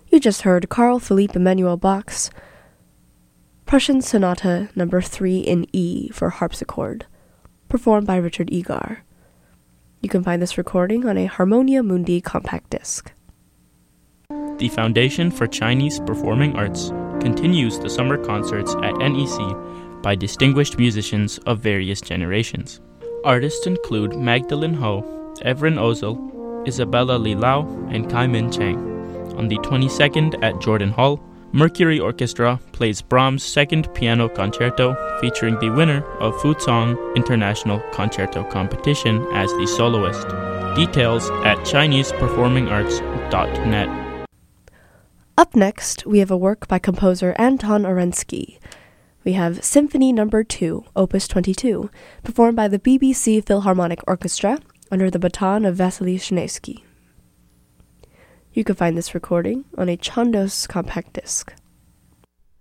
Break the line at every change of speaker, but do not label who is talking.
You just heard Carl Philipp Emanuel Bach's Prussian Sonata No. 3 in E for harpsichord, performed by Richard Egar. You can find this recording on a Harmonia Mundi compact disc.
The Foundation for Chinese Performing Arts continues the summer concerts at NEC by distinguished musicians of various generations. Artists include Magdalene Ho, Evren Ozel, Isabella Li Lao, and Kai Min Chang. On the 22nd at Jordan Hall, Mercury Orchestra plays Brahms' second piano concerto featuring the winner of Fuzhong International Concerto Competition as the soloist. Details at ChinesePerformingArts.net.
Up next, we have a work by composer Anton Orensky. We have Symphony No. 2, Opus 22, performed by the BBC Philharmonic Orchestra under the baton of Vasily Shenevsky. You can find this recording on a Chandos compact disc.